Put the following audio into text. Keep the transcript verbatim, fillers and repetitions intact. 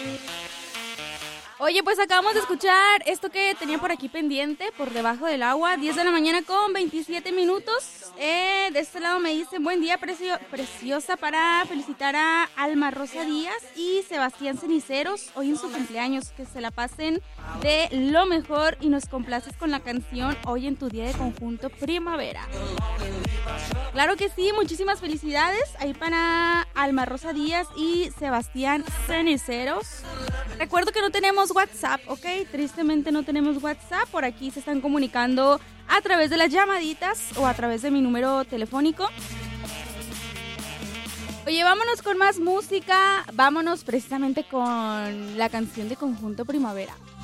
Oye, pues acabamos de escuchar esto que tenía por aquí pendiente, por debajo del agua, diez de la mañana con veintisiete minutos. Eh, de este lado me dicen, buen día, precio, preciosa, para felicitar a Alma Rosa Díaz y Sebastián Ceniceros, hoy en su cumpleaños. Que se la pasen de lo mejor y nos complaces con la canción Hoy en tu día de conjunto primavera. Claro que sí, muchísimas felicidades ahí para Alma Rosa Díaz y Sebastián Ceniceros. Recuerdo que no tenemos WhatsApp, ¿ok? Tristemente no tenemos WhatsApp. Por aquí se están comunicando a través de las llamaditas o a través de mi número telefónico. Oye, vámonos con más música. Vámonos precisamente con la canción de Conjunto Primavera.